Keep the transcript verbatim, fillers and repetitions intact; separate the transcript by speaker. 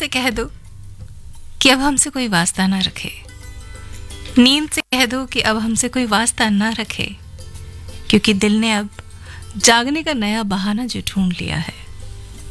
Speaker 1: से कह दो कि अब हमसे कोई वास्ता ना रखे, नींद से कह दो कि अब हमसे कोई वास्ता ना रखे, क्योंकि दिल ने अब जागने का नया बहाना जो ढूंढ लिया है।